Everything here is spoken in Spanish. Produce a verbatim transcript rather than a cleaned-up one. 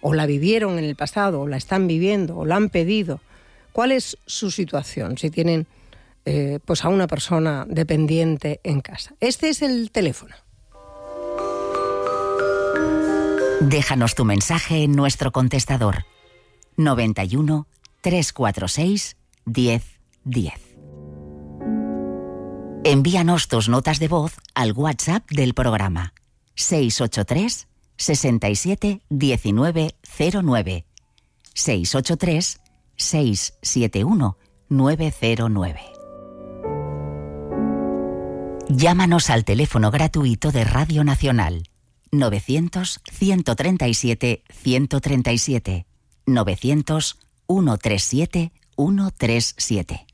o la vivieron en el pasado, o la están viviendo, o la han pedido. ¿Cuál es su situación si tienen eh, pues a una persona dependiente en casa? Este es el teléfono. Déjanos tu mensaje en nuestro contestador noventa y uno, trescientos cuarenta y seis, diez diez. Envíanos tus notas de voz al WhatsApp del programa seis ocho tres, seis siete, uno nueve cero nueve seis ocho tres, seis siete uno, nueve cero nueve. Llámanos al teléfono gratuito de Radio Nacional novecientos, ciento treinta y siete, ciento treinta y siete novecientos, ciento treinta y siete, ciento treinta y siete.